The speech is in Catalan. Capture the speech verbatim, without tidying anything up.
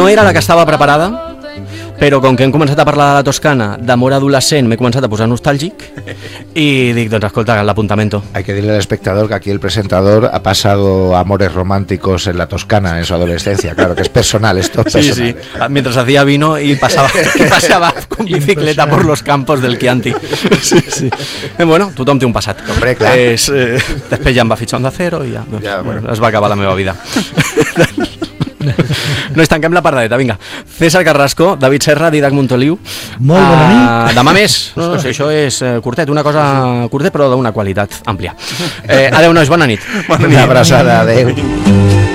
era la que estava preparada, però com que hem començat a parlar de la Toscana d'amor adolescent, m'he començat a posar nostàlgic y dic, doncs escolta, l'apuntamento. Hay que decirle al espectador que aquí el presentador ha pasado amores románticos en la Toscana en su adolescencia, claro que es personal, esto es personal. Sí, sí, mientras hacía vino y pasaba, pasaba con bicicleta por los campos del Chianti. Sí, sí. Eh, bueno, tothom té un passat. Hombre, clar. És, eh, després ja em va fitxar Onda Cero i ja, doncs, Ja, bueno. es va acabar la meva vida. No, tanquem la paradeta, vinga. César Carrasco, David Serra, Didac Montoliu. Molt bona nit. Uh, demà més. No, no sé, això és uh, curtet, una cosa curtet però d'una qualitat àmplia. Eh, adeu, nois, bona nit. Una abraçada, adeu.